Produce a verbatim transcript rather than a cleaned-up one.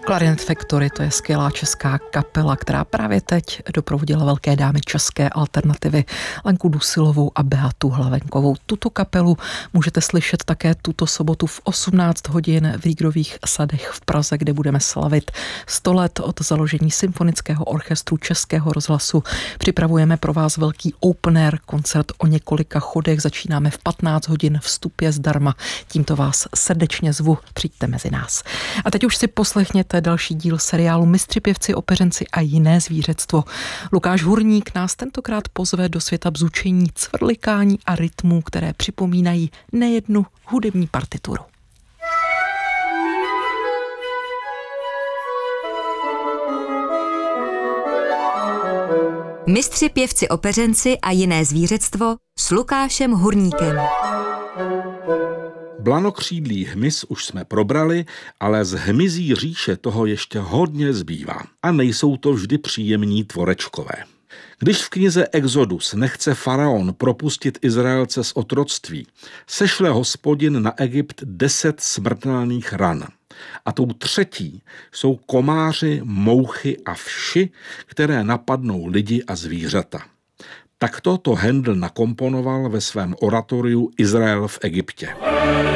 Clarinet Factory, to je skvělá česká kapela, která právě teď doprovodila velké dámy české alternativy Lenku Dusilovou a Beatu Hlavenkovou. Tuto kapelu můžete slyšet také tuto sobotu v osmnáct hodin v Rígrových sadech v Praze, kde budeme slavit sto let od založení Symfonického orchestru Českého rozhlasu. Připravujeme pro vás velký open air koncert o několika chodech. Začínáme v patnáct hodin, vstup je zdarma. Tímto vás srdečně zvu, přijďte mezi nás. A teď už si poslechněte další díl seriálu Mistři, pěvci, opeřenci a jiné zvířectvo. Lukáš Hurník nás tentokrát pozve do světa bzučení, cvrlikání a rytmů, které připomínají nejednu hudební partituru. Mistři, pěvci, opeřenci a jiné zvířectvo s Lukášem Hurníkem. Blanokřídlý hmyz už jsme probrali, ale z hmyzí říše toho ještě hodně zbývá. A nejsou to vždy příjemní tvorečkové. Když v knize Exodus nechce faraon propustit Izraelce z otroctví, sešle Hospodin na Egypt deset smrtelných ran. A tou třetí jsou komáři, mouchy a vši, které napadnou lidi a zvířata. Takto to Handel nakomponoval ve svém oratoriu Izrael v Egyptě.